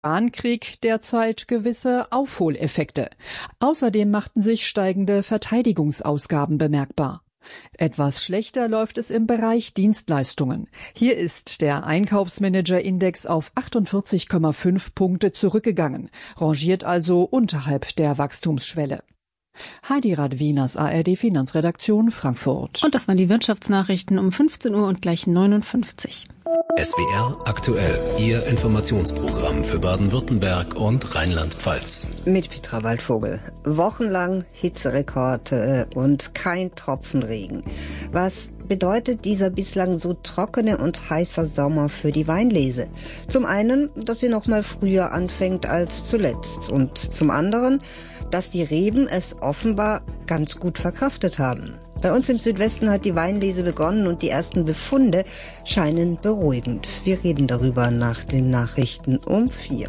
Irankrieg derzeit gewisse Aufholeffekte. Außerdem machten sich steigende Verteidigungsausgaben bemerkbar. Etwas schlechter läuft es im Bereich Dienstleistungen. Hier ist der Einkaufsmanager-Index auf 48,5 Punkte zurückgegangen, rangiert also unterhalb der Wachstumsschwelle. Heidi Radwinas, ARD Finanzredaktion, Frankfurt. Und das waren die Wirtschaftsnachrichten um 15 Uhr und gleich 59. SWR aktuell, Ihr Informationsprogramm für Baden-Württemberg und Rheinland-Pfalz. Mit Petra Waldvogel. Wochenlang Hitzerekorde und kein Tropfen Regen. Was bedeutet dieser bislang so trockene und heiße Sommer für die Weinlese? Zum einen, dass sie noch mal früher anfängt als zuletzt. Und zum anderen, dass die Reben es offenbar ganz gut verkraftet haben. Bei uns im Südwesten hat die Weinlese begonnen und die ersten Befunde scheinen beruhigend. Wir reden darüber nach den Nachrichten um 4.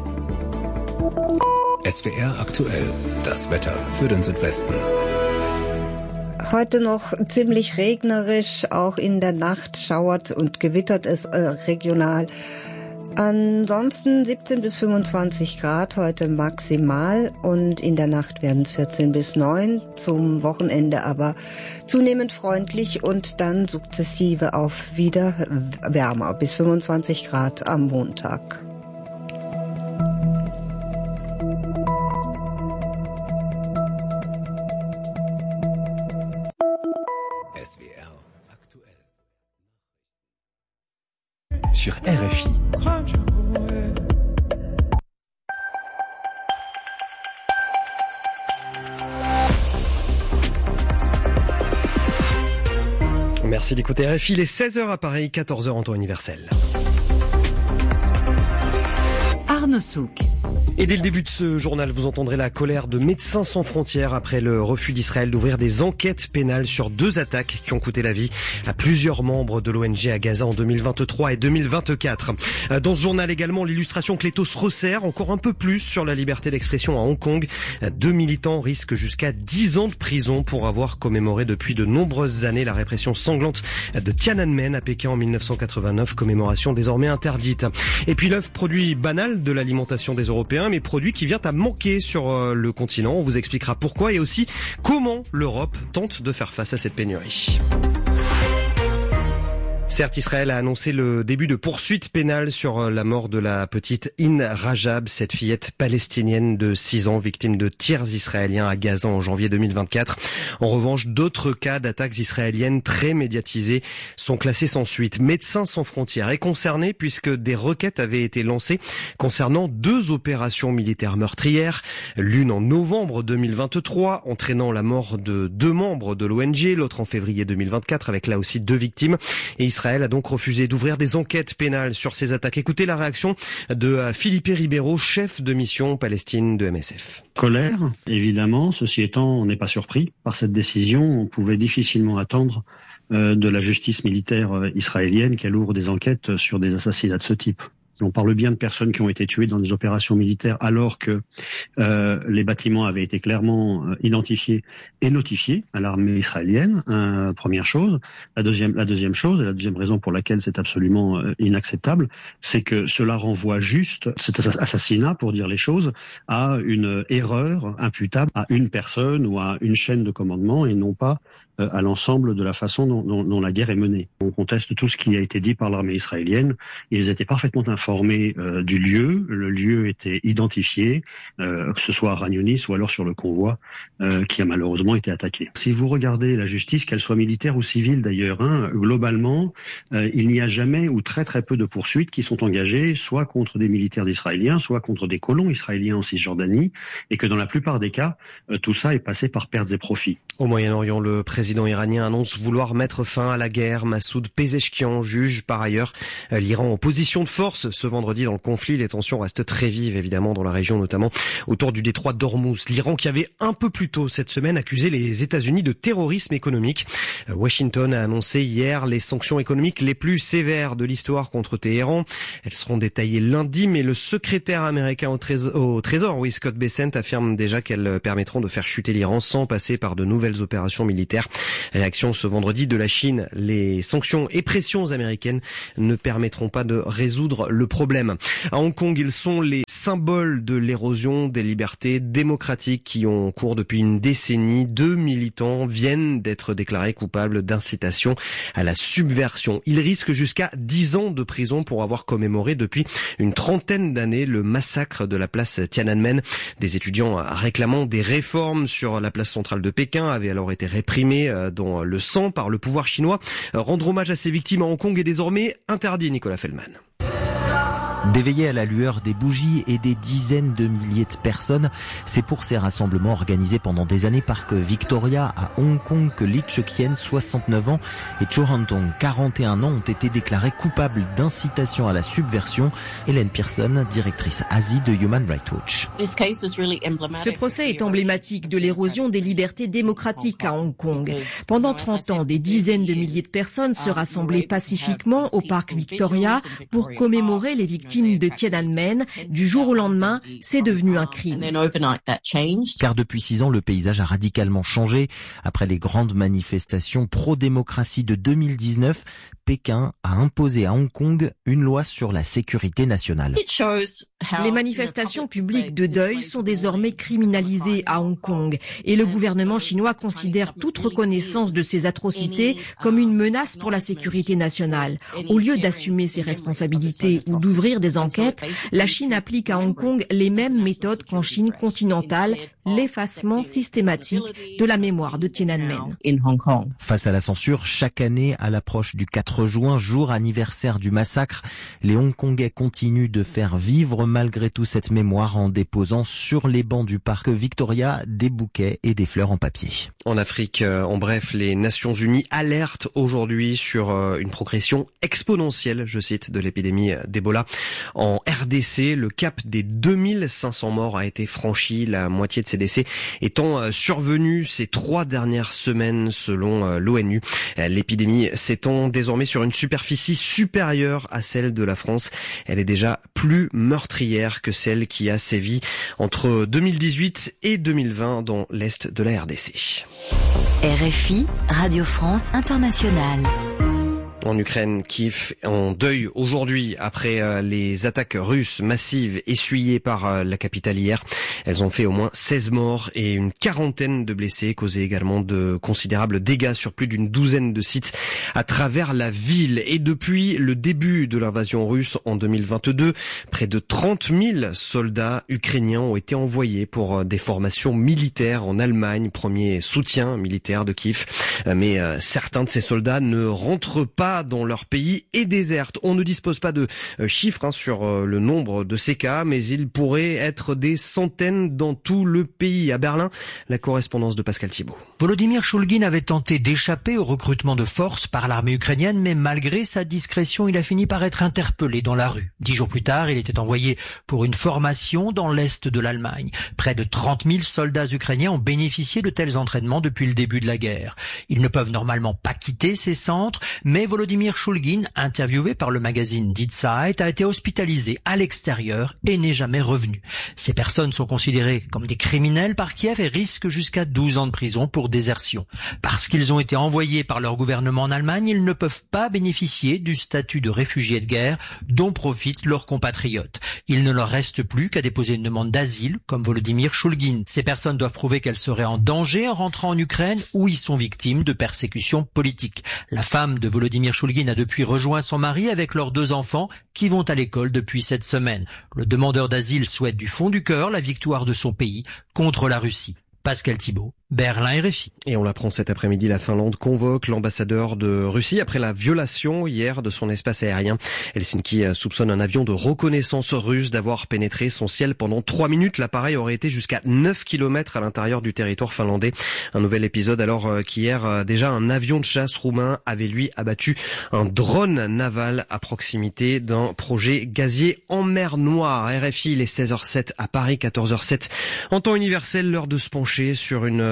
SWR aktuell, das Wetter für den Südwesten. Heute noch ziemlich regnerisch, auch in der Nacht schauert und gewittert es regional. Ansonsten 17 bis 25 Grad heute maximal und in der Nacht werden es 14 bis 9, zum Wochenende aber zunehmend freundlich und dann sukzessive auf wieder wärmer bis 25 Grad am Montag. SWR aktuell. Sur RFI. Merci d'écouter RFI, les 16h à Paris, 14h en temps universel. Arnaud Souk. Et dès le début de ce journal, vous entendrez la colère de Médecins sans frontières après le refus d'Israël d'ouvrir des enquêtes pénales sur 2 attaques qui ont coûté la vie à plusieurs membres de l'ONG à Gaza en 2023 et 2024. Dans ce journal également, l'illustration que l'étau se resserre encore un peu plus sur la liberté d'expression à Hong Kong. 2 militants risquent jusqu'à 10 ans de prison pour avoir commémoré depuis de nombreuses années la répression sanglante de Tiananmen à Pékin en 1989, commémoration désormais interdite. Et puis l'œuf, produit banal de l'alimentation des Européens, mais produit qui vient à manquer sur le continent. On vous expliquera pourquoi et aussi comment l'Europe tente de faire face à cette pénurie. Certes, Israël a annoncé le début de poursuites pénales sur la mort de la petite Rajab, cette fillette palestinienne de 6 ans, victime de tirs israéliens à Gaza en janvier 2024. En revanche, d'autres cas d'attaques israéliennes très médiatisées sont classés sans suite. Médecins sans frontières est concerné puisque des requêtes avaient été lancées concernant 2 opérations militaires meurtrières. L'une en novembre 2023, entraînant la mort de 2 membres de l'ONG, l'autre en février 2024 avec là aussi 2 victimes. Et Israël a donc refusé d'ouvrir des enquêtes pénales sur ces attaques. Écoutez la réaction de Felipe Ribeiro, chef de mission Palestine de MSF. Colère, évidemment. Ceci étant, on n'est pas surpris par cette décision. On pouvait difficilement attendre de la justice militaire israélienne qu'elle ouvre des enquêtes sur des assassinats de ce type. On parle bien de personnes qui ont été tuées dans des opérations militaires alors que les bâtiments avaient été clairement identifiés et notifiés à l'armée israélienne. Première chose. La deuxième chose, et la deuxième raison pour laquelle c'est absolument inacceptable, c'est que cela renvoie juste cet assassinat, pour dire les choses, à une erreur imputable à une personne ou à une chaîne de commandement et non pas à l'ensemble de la façon dont la guerre est menée. On conteste tout ce qui a été dit par l'armée israélienne. Ils étaient parfaitement informés du lieu. Le lieu était identifié, que ce soit à Khan Younis ou alors sur le convoi qui a malheureusement été attaqué. Si vous regardez la justice, qu'elle soit militaire ou civile d'ailleurs, globalement, il n'y a jamais ou très très peu de poursuites qui sont engagées, soit contre des militaires israéliens, soit contre des colons israéliens en Cisjordanie, et que dans la plupart des cas, tout ça est passé par pertes et profits. Au Moyen-Orient, le président iranien annonce vouloir mettre fin à la guerre. Massoud Pezeshkian juge par ailleurs l'Iran en position de force ce vendredi dans le conflit. Les tensions restent très vives évidemment dans la région, notamment autour du détroit d'Ormuz. L'Iran qui avait un peu plus tôt cette semaine accusé les États-Unis de terrorisme économique. Washington a annoncé hier les sanctions économiques les plus sévères de l'histoire contre Téhéran. Elles seront détaillées lundi, mais le secrétaire américain au Trésor, Scott Bessent, affirme déjà qu'elles permettront de faire chuter l'Iran sans passer par de nouvelles opérations militaires. Réaction ce vendredi de la Chine. Les sanctions et pressions américaines ne permettront pas de résoudre le problème. À Hong Kong, ils sont les symboles de l'érosion des libertés démocratiques qui ont cours depuis une décennie. 2 militants viennent d'être déclarés coupables d'incitation à la subversion. Ils risquent jusqu'à 10 ans de prison pour avoir commémoré depuis une trentaine d'années le massacre de la place Tiananmen. Des étudiants réclamant des réformes sur la place centrale de Pékin avaient alors été réprimés dans le sang par le pouvoir chinois. Rendre hommage à ces victimes à Hong Kong est désormais interdit, Nicolas Feldman. D'éveiller à la lueur des bougies et des dizaines de milliers de personnes, c'est pour ces rassemblements organisés pendant des années Parc Victoria à Hong Kong que Lee Chuk-yen, 69 ans, et Cho Han-tong, 41 ans, ont été déclarés coupables d'incitation à la subversion. Hélène Pearson, directrice Asie de Human Rights Watch. Ce procès est emblématique de l'érosion des libertés démocratiques à Hong Kong. Pendant 30 ans, des dizaines de milliers de personnes se rassemblaient pacifiquement au Parc Victoria pour commémorer les victimes de Tiananmen. Du jour au lendemain, c'est devenu un crime. Car depuis 6 ans, le paysage a radicalement changé. Après les grandes manifestations pro-démocratie de 2019, Pékin a imposé à Hong Kong une loi sur la sécurité nationale. Les manifestations publiques de deuil sont désormais criminalisées à Hong Kong et le gouvernement chinois considère toute reconnaissance de ces atrocités comme une menace pour la sécurité nationale. Au lieu d'assumer ses responsabilités ou d'ouvrir des enquêtes, la Chine applique à Hong Kong les mêmes méthodes qu'en Chine continentale, l'effacement systématique de la mémoire de Tiananmen. Face à la censure, chaque année, à l'approche du 4 juin, jour anniversaire du massacre, les Hongkongais continuent de faire vivre malgré tout cette mémoire en déposant sur les bancs du parc Victoria des bouquets et des fleurs en papier. En Afrique, en bref, les Nations Unies alertent aujourd'hui sur une progression exponentielle, je cite, de l'épidémie d'Ebola. En RDC, le cap des 2500 morts a été franchi, la moitié de ces décès étant survenus ces 3 dernières semaines selon l'ONU. L'épidémie s'étend désormais sur une superficie supérieure à celle de la France. Elle est déjà plus meurtrière que celle qui a sévi entre 2018 et 2020 dans l'est de la RDC. RFI, Radio France Internationale. En Ukraine, Kiev en deuil aujourd'hui après les attaques russes massives essuyées par la capitale hier. Elles ont fait au moins 16 morts et une quarantaine de blessés, causé également de considérables dégâts sur plus d'une douzaine de sites à travers la ville. Et depuis le début de l'invasion russe en 2022, près de 30 000 soldats ukrainiens ont été envoyés pour des formations militaires en Allemagne, premier soutien militaire de Kiev. Mais certains de ces soldats ne rentrent pas dans leur pays et désertent. On ne dispose pas de chiffres sur le nombre de ces cas, mais il pourrait être des centaines dans tout le pays. À Berlin, la correspondance de Pascal Thibault. Volodymyr Shulgin avait tenté d'échapper au recrutement de force par l'armée ukrainienne, mais malgré sa discrétion, il a fini par être interpellé dans la rue. 10 jours plus tard, il était envoyé pour une formation dans l'est de l'Allemagne. Près de 30 000 soldats ukrainiens ont bénéficié de tels entraînements depuis le début de la guerre. Ils ne peuvent normalement pas quitter ces centres, mais Volodymyr Shulgin, interviewé par le magazine Die Zeit, a été hospitalisé à l'extérieur et n'est jamais revenu. Ces personnes sont considérées comme des criminels par Kiev et risquent jusqu'à 12 ans de prison pour désertion. Parce qu'ils ont été envoyés par leur gouvernement en Allemagne, ils ne peuvent pas bénéficier du statut de réfugiés de guerre dont profitent leurs compatriotes. Il ne leur reste plus qu'à déposer une demande d'asile, comme Volodymyr Shulgin. Ces personnes doivent prouver qu'elles seraient en danger en rentrant en Ukraine où ils sont victimes de persécutions politiques. La femme de Volodymyr Shulgin a depuis rejoint son mari avec leurs 2 enfants qui vont à l'école depuis cette semaine. Le demandeur d'asile souhaite du fond du cœur la victoire de son pays contre la Russie. Pascal Thibault, Berlin, RFI. Et on l'apprend cet après-midi, la Finlande convoque l'ambassadeur de Russie après la violation hier de son espace aérien. Helsinki soupçonne un avion de reconnaissance russe d'avoir pénétré son ciel pendant 3 minutes. L'appareil aurait été jusqu'à 9 km à l'intérieur du territoire finlandais. Un nouvel épisode alors qu'hier, déjà un avion de chasse roumain avait lui abattu un drone naval à proximité d'un projet gazier en mer Noire. RFI, il est 16h07 à Paris, 14h07 en temps universel, l'heure de se pencher sur une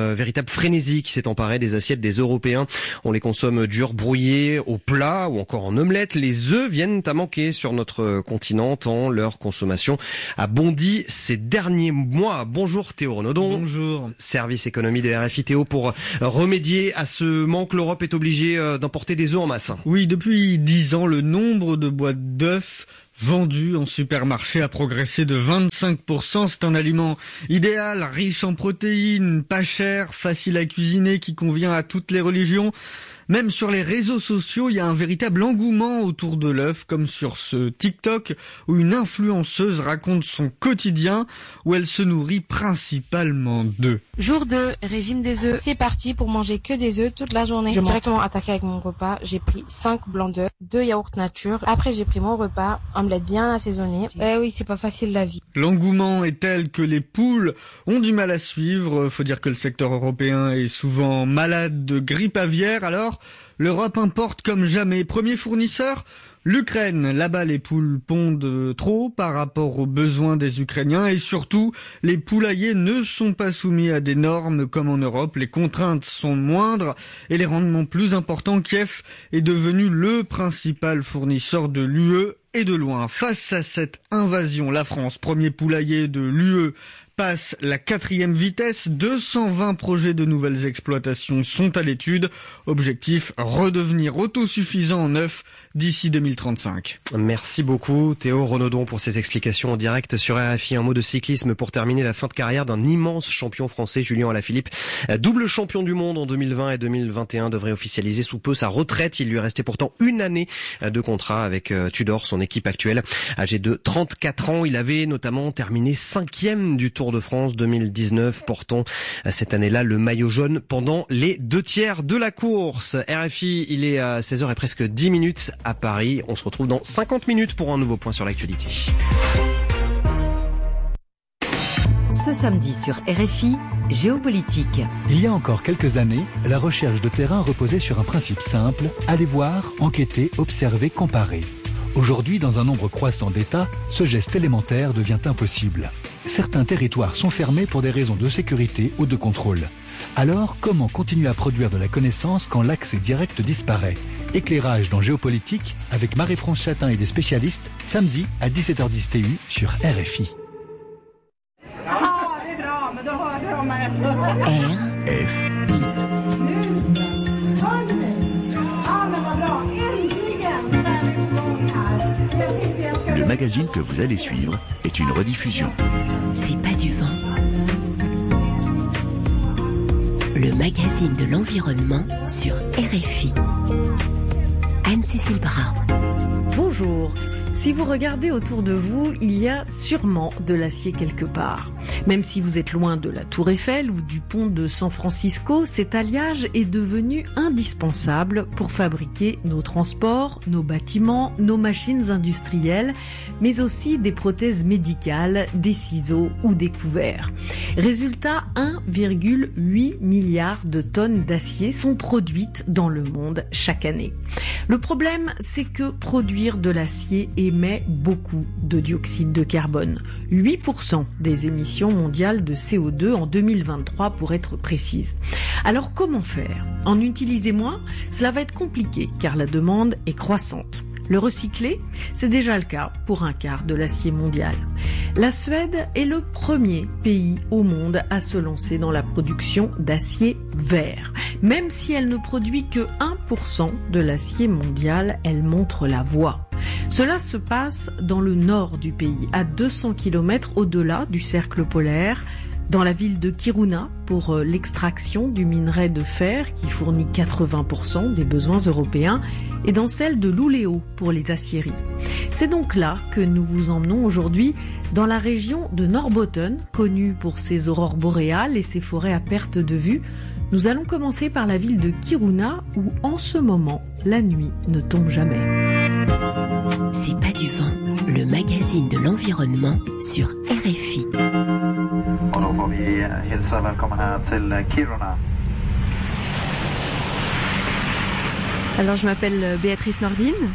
véritable frénésie qui s'est emparée des assiettes des Européens. On les consomme durs, brouillés, au plat ou encore en omelette. Les œufs viennent à manquer sur notre continent tant leur consommation a bondi ces derniers mois. Bonjour Théo Renaudon. Bonjour. Service économie de RFI. Théo, pour remédier à ce manque, l'Europe est obligée d'importer des œufs en masse. Oui, depuis 10 ans, le nombre de boîtes d'œufs vendus en supermarché a progressé de 25%. C'est un aliment idéal, riche en protéines, pas cher, facile à cuisiner, qui convient à toutes les religions. Même sur les réseaux sociaux, il y a un véritable engouement autour de l'œuf, comme sur ce TikTok où une influenceuse raconte son quotidien, où elle se nourrit principalement d'œufs. Jour 2, régime des œufs. C'est parti pour manger que des œufs toute la journée. J'ai directement attaqué avec mon repas. J'ai pris 5 blancs d'œufs, 2 yaourts nature. Après, j'ai pris mon repas, omelette bien assaisonnée. Oui, c'est pas facile la vie. L'engouement est tel que les poules ont du mal à suivre. Faut dire que le secteur européen est souvent malade de grippe aviaire. Alors, l'Europe importe comme jamais. Premier fournisseur, l'Ukraine. Là-bas, les poules pondent trop par rapport aux besoins des Ukrainiens. Et surtout, les poulaillers ne sont pas soumis à des normes comme en Europe. Les contraintes sont moindres et les rendements plus importants. Kiev est devenu le principal fournisseur de l'UE et de loin. Face à cette invasion, la France, premier poulailler de l'UE, passe la 4e vitesse. 220 projets de nouvelles exploitations sont à l'étude. Objectif, redevenir autosuffisant en œufs d'ici 2035. Merci beaucoup Théo Renaudon pour ces explications en direct sur RFI. Un mot de cyclisme pour terminer. La fin de carrière d'un immense champion français, Julien Alaphilippe. Double champion du monde en 2020 et 2021, devrait officialiser sous peu sa retraite. Il lui restait pourtant une année de contrat avec Tudor, son équipe actuelle. Âgé de 34 ans, il avait notamment terminé 5e du Tour de France 2019, portant cette année-là le maillot jaune pendant les 2/3 de la course. RFI, il est à 16h et presque 10 minutes à Paris. On se retrouve dans 50 minutes pour un nouveau point sur l'actualité. Ce samedi sur RFI, géopolitique. Il y a encore quelques années, la recherche de terrain reposait sur un principe simple, aller voir, enquêter, observer, comparer. Aujourd'hui, dans un nombre croissant d'États, ce geste élémentaire devient impossible. Certains territoires sont fermés pour des raisons de sécurité ou de contrôle. Alors, comment continuer à produire de la connaissance quand l'accès direct disparaît? Éclairage dans Géopolitique avec Marie-France Chatin et des spécialistes, samedi à 17h10 TU sur RFI. Le magazine que vous allez suivre est une rediffusion. C'est pas du vent. Le magazine de l'environnement sur RFI. Anne-Cécile Brun. Bonjour. Si vous regardez autour de vous, il y a sûrement de l'acier quelque part. Même si vous êtes loin de la Tour Eiffel ou du pont de San Francisco, cet alliage est devenu indispensable pour fabriquer nos transports, nos bâtiments, nos machines industrielles, mais aussi des prothèses médicales, des ciseaux ou des couverts. Résultat, 1,8 milliard de tonnes d'acier sont produites dans le monde chaque année. Le problème, c'est que produire de l'acier émet beaucoup de dioxyde de carbone. 8% des émissions mondiales de CO2 en 2023 pour être précise. Alors comment faire? En utiliser moins? Cela va être compliqué car la demande est croissante. Le recycler, c'est déjà le cas pour un quart de l'acier mondial. La Suède est le premier pays au monde à se lancer dans la production d'acier vert. Même si elle ne produit que 1% de l'acier mondial, elle montre la voie. Cela se passe dans le nord du pays, à 200 km au-delà du cercle polaire, dans la ville de Kiruna pour l'extraction du minerai de fer qui fournit 80% des besoins européens et dans celle de Luleå pour les aciéries. C'est donc là que nous vous emmenons aujourd'hui dans la région de Norrbotten, connue pour ses aurores boréales et ses forêts à perte de vue. Nous allons commencer par la ville de Kiruna où en ce moment la nuit ne tombe jamais. C'est pas du vent, le magazine de l'environnement sur RFI. Alors je m'appelle Béatrice Nordine,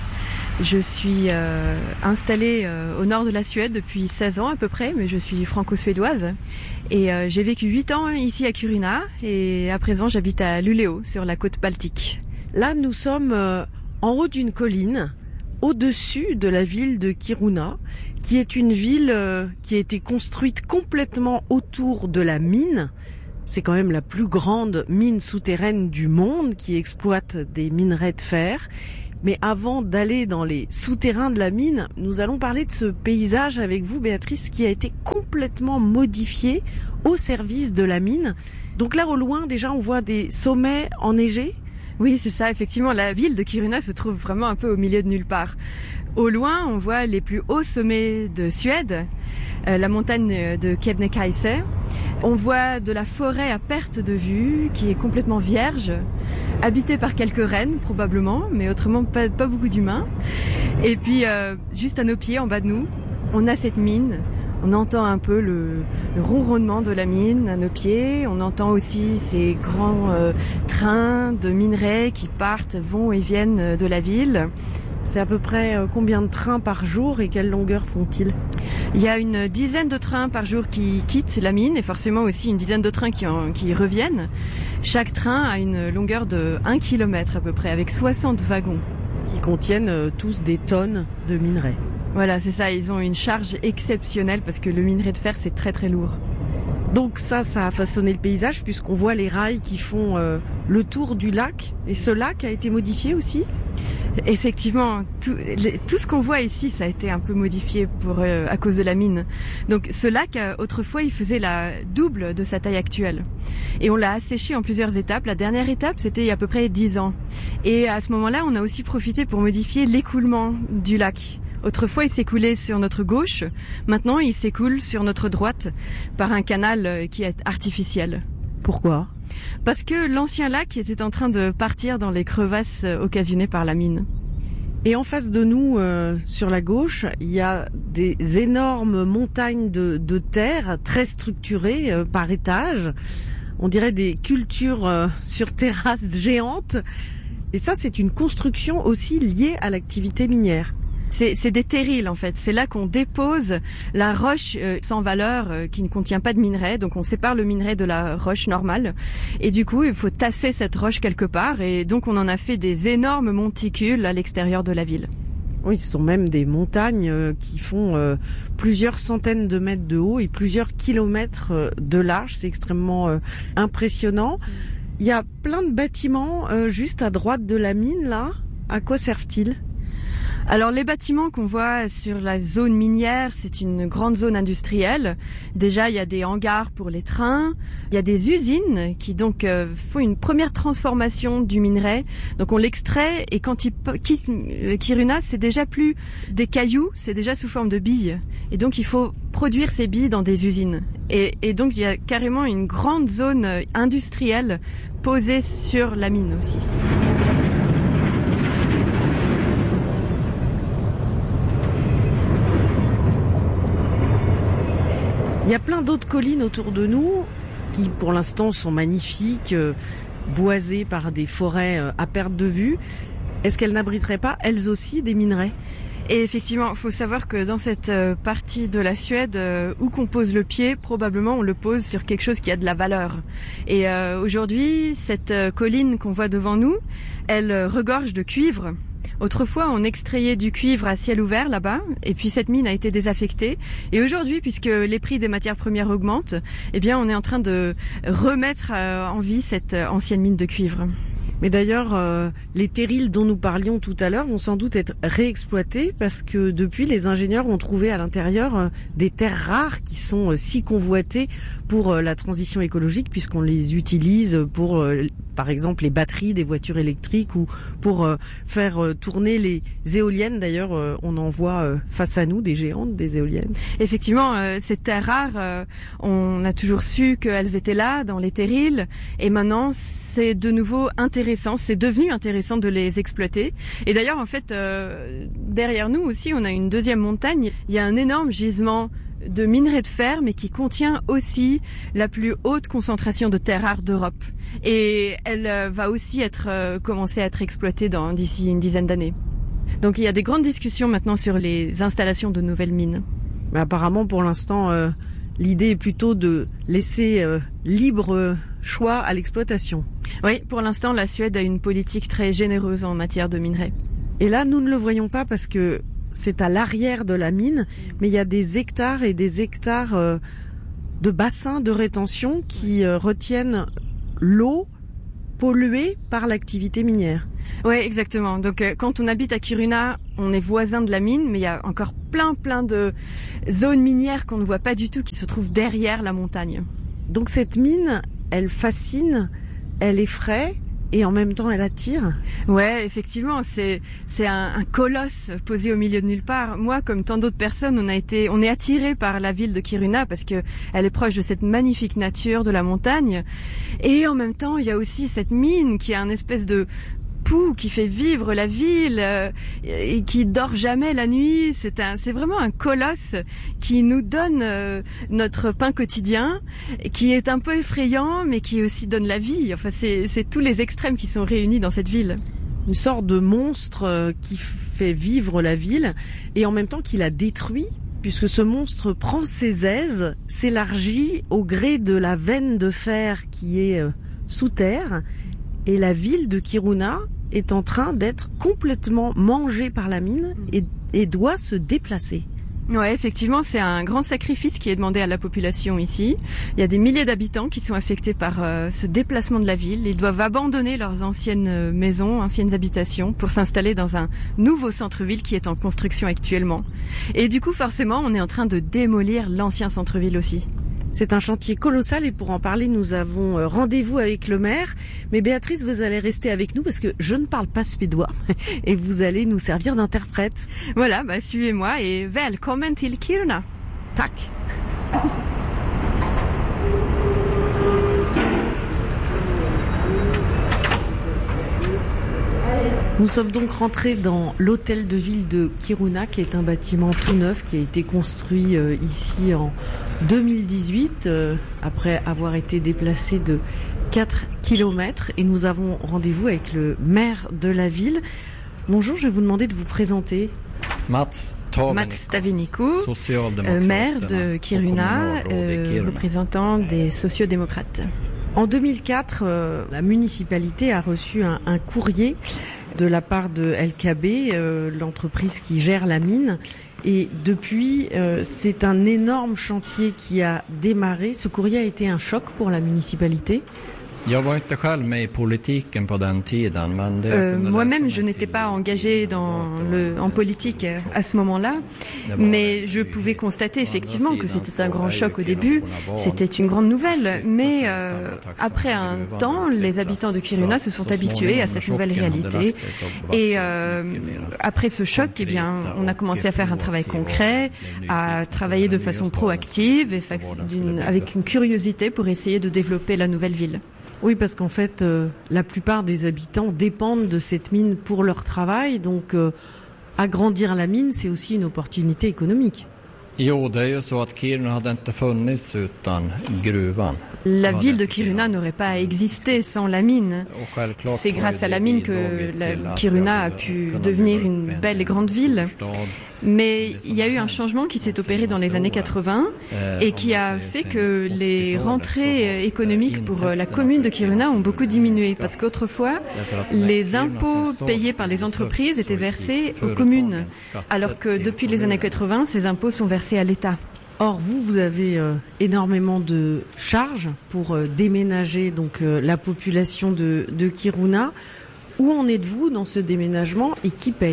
Je suis installée au nord de la Suède depuis 16 ans à peu près, mais je suis franco-suédoise. Et j'ai vécu 8 ans ici à Kiruna et à présent j'habite à Luleå sur la côte baltique. Là, nous sommes en haut d'une colline, au-dessus de la ville de Kiruna, qui est une ville qui a été construite complètement autour de la mine. C'est quand même la plus grande mine souterraine du monde qui exploite des minerais de fer. Mais avant d'aller dans les souterrains de la mine, nous allons parler de ce paysage avec vous, Béatrice, qui a été complètement modifié au service de la mine. Donc là, au loin, déjà, on voit des sommets enneigés. Oui, c'est ça, effectivement. La ville de Kiruna se trouve vraiment un peu au milieu de nulle part. Au loin, on voit les plus hauts sommets de Suède, la montagne de Kebnekaise. On voit de la forêt à perte de vue, qui est complètement vierge, habitée par quelques rennes probablement, mais autrement pas beaucoup d'humains. Et puis, juste à nos pieds, en bas de nous, on a cette mine. On entend un peu le ronronnement de la mine à nos pieds. On entend aussi ces grands trains de minerais qui partent, vont et viennent de la ville. C'est à peu près combien de trains par jour et quelle longueur font-ils ? Il y a une dizaine de trains par jour qui quittent la mine et forcément aussi une dizaine de trains qui reviennent. Chaque train a une longueur de 1 km à peu près, avec 60 wagons. Qui contiennent tous des tonnes de minerais. Voilà, c'est ça, ils ont une charge exceptionnelle parce que le minerai de fer, c'est très très lourd. Donc ça a façonné le paysage puisqu'on voit les rails qui font le tour du lac. Et ce lac a été modifié aussi ? Effectivement, tout ce qu'on voit ici, ça a été un peu modifié à cause de la mine. Donc ce lac, autrefois, il faisait la double de sa taille actuelle. Et on l'a asséché en plusieurs étapes. La dernière étape, c'était il y a à peu près 10 ans. Et à ce moment-là, on a aussi profité pour modifier l'écoulement du lac. Autrefois, il s'écoulait sur notre gauche. Maintenant, il s'écoule sur notre droite par un canal qui est artificiel. Pourquoi ? Parce que l'ancien lac était en train de partir dans les crevasses occasionnées par la mine. Et en face de nous, sur la gauche, il y a des énormes montagnes de terre très structurées par étage. On dirait des cultures sur terrasses géantes. Et ça, c'est une construction aussi liée à l'activité minière. C'est des terrils en fait, c'est là qu'on dépose la roche sans valeur qui ne contient pas de minerai, donc on sépare le minerai de la roche normale et du coup il faut tasser cette roche quelque part et donc on en a fait des énormes monticules à l'extérieur de la ville. Oui, ce sont même des montagnes qui font plusieurs centaines de mètres de haut et plusieurs kilomètres de large, c'est extrêmement impressionnant. Il y a plein de bâtiments juste à droite de la mine là, à quoi servent-ils ? Alors les bâtiments qu'on voit sur la zone minière, c'est une grande zone industrielle. Déjà, il y a des hangars pour les trains, il y a des usines qui donc font une première transformation du minerai. Donc on l'extrait et quand il quitte Kiruna, c'est déjà plus des cailloux, c'est déjà sous forme de billes. Et donc il faut produire ces billes dans des usines. Et donc il y a carrément une grande zone industrielle posée sur la mine aussi. Il y a plein d'autres collines autour de nous qui, pour l'instant, sont magnifiques, boisées par des forêts à perte de vue. Est-ce qu'elles n'abriteraient pas, elles aussi, des minerais ? Et effectivement, il faut savoir que dans cette partie de la Suède, où qu'on pose le pied, probablement on le pose sur quelque chose qui a de la valeur. Et aujourd'hui, cette colline qu'on voit devant nous, elle regorge de cuivre. Autrefois, on extrayait du cuivre à ciel ouvert là-bas, et puis cette mine a été désaffectée. Et aujourd'hui, puisque les prix des matières premières augmentent, eh bien, on est en train de remettre en vie cette ancienne mine de cuivre. Mais d'ailleurs, les terrils dont nous parlions tout à l'heure vont sans doute être réexploités parce que depuis, les ingénieurs ont trouvé à l'intérieur des terres rares qui sont si convoitées pour la transition écologique puisqu'on les utilise pour, par exemple, les batteries des voitures électriques ou pour faire tourner les éoliennes. D'ailleurs, on en voit face à nous des géantes, des éoliennes. Effectivement, ces terres rares, on a toujours su qu'elles étaient là dans les terrils et maintenant, c'est de nouveau intéressant. C'est devenu intéressant de les exploiter. Et d'ailleurs, en fait, derrière nous aussi, on a une deuxième montagne. Il y a un énorme gisement de minerai de fer, mais qui contient aussi la plus haute concentration de terres rares d'Europe. Et elle va aussi commencer à être exploitée d'ici une dizaine d'années. Donc il y a des grandes discussions maintenant sur les installations de nouvelles mines. Mais apparemment, pour l'instant, l'idée est plutôt de laisser libre choix à l'exploitation. Oui, pour l'instant, la Suède a une politique très généreuse en matière de minerais. Et là, nous ne le voyons pas parce que c'est à l'arrière de la mine, mais il y a des hectares et des hectares de bassins de rétention qui retiennent l'eau polluée par l'activité minière. Oui, exactement. Donc quand on habite à Kiruna, on est voisin de la mine, mais il y a encore plein de zones minières qu'on ne voit pas du tout, qui se trouvent derrière la montagne. Donc cette mine, elle fascine, elle effraie, et en même temps elle attire. Ouais, effectivement, c'est un colosse posé au milieu de nulle part. Moi, comme tant d'autres personnes, on est attiré par la ville de Kiruna parce que elle est proche de cette magnifique nature de la montagne. Et en même temps, il y a aussi cette mine qui a un espèce de pouls qui fait vivre la ville et qui dort jamais la nuit. C'est vraiment un colosse qui nous donne notre pain quotidien, qui est un peu effrayant, mais qui aussi donne la vie. Enfin, c'est tous les extrêmes qui sont réunis dans cette ville. Une sorte de monstre qui fait vivre la ville et en même temps qui la détruit, puisque ce monstre prend ses aises, s'élargit au gré de la veine de fer qui est sous terre. Et la ville de Kiruna est en train d'être complètement mangée par la mine et doit se déplacer. Ouais, effectivement, c'est un grand sacrifice qui est demandé à la population ici. Il y a des milliers d'habitants qui sont affectés par ce déplacement de la ville. Ils doivent abandonner leurs anciennes maisons, anciennes habitations pour s'installer dans un nouveau centre-ville qui est en construction actuellement. Et du coup, forcément, on est en train de démolir l'ancien centre-ville aussi. C'est un chantier colossal et pour en parler, nous avons rendez-vous avec le maire. Mais Béatrice, vous allez rester avec nous parce que je ne parle pas suédois et vous allez nous servir d'interprète. Voilà, suivez-moi et välkommen till Kiruna. Tack. Nous sommes donc rentrés dans l'hôtel de ville de Kiruna, qui est un bâtiment tout neuf qui a été construit ici en 2018, après avoir été déplacé de 4 kilomètres. Et nous avons rendez-vous avec le maire de la ville. Bonjour, je vais vous demander de vous présenter. Mats Tavenikko, maire de Kiruna, représentant des sociodémocrates. En 2004, la municipalité a reçu un courrier de la part de LKB, l'entreprise qui gère la mine. Et depuis, c'est un énorme chantier qui a démarré. Ce courrier a été un choc pour la municipalité. Moi-même, je n'étais pas engagée en politique à ce moment-là, mais je pouvais constater effectivement que c'était un grand choc au début. C'était une grande nouvelle, mais après un temps, les habitants de Kiruna se sont habitués à cette nouvelle réalité. Et après ce choc, on a commencé à faire un travail concret, à travailler de façon proactive et avec une curiosité pour essayer de développer la nouvelle ville. Oui, parce qu'en fait, la plupart des habitants dépendent de cette mine pour leur travail. Donc, agrandir la mine, c'est aussi une opportunité économique. La ville de Kiruna n'aurait pas existé sans la mine. C'est grâce à la mine que Kiruna a pu devenir une belle et grande ville. Mais il y a eu un changement qui s'est opéré dans les années 80 et qui a fait que les rentrées économiques pour la commune de Kiruna ont beaucoup diminué. Parce qu'autrefois, les impôts payés par les entreprises étaient versés aux communes. Alors que depuis les années 80, ces impôts sont versés à l'État. Or, vous avez énormément de charges pour déménager donc la population de Kiruna. Où en êtes-vous dans ce déménagement et qui paye ?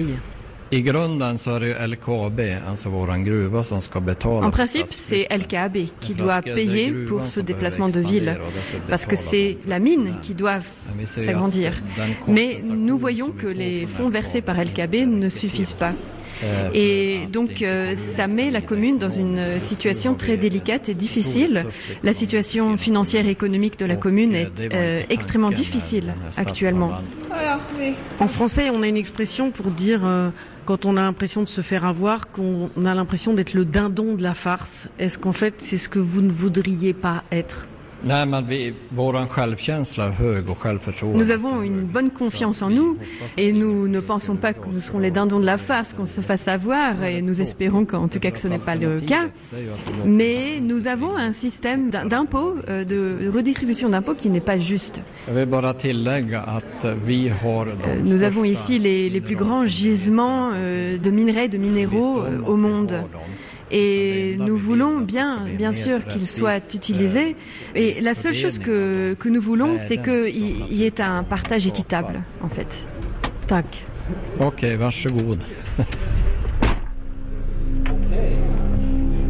En principe, c'est LKAB qui doit payer pour ce déplacement de ville, parce que c'est la mine qui doit s'agrandir. Mais nous voyons que les fonds versés par LKAB ne suffisent pas. Et donc ça met la commune dans une situation très délicate et difficile. La situation financière et économique de la commune est extrêmement difficile actuellement. En français, on a une expression pour dire quand on a l'impression de se faire avoir, qu'on a l'impression d'être le dindon de la farce. Est-ce qu'en fait, c'est ce que vous ne voudriez pas être ? Nous avons une bonne confiance en nous et nous ne pensons pas que nous serons les dindons de la farce, qu'on se fasse avoir, et nous espérons qu'en tout cas que ce n'est pas le cas. Mais nous avons un système d'impôt, de redistribution d'impôts qui n'est pas juste. Nous avons ici les plus grands gisements de minerais, de minéraux au monde. Et nous voulons bien sûr qu'ils soient utilisés. Et la seule chose que nous voulons, c'est qu'il y ait un partage équitable, en fait. Tack. Okej, varsågod.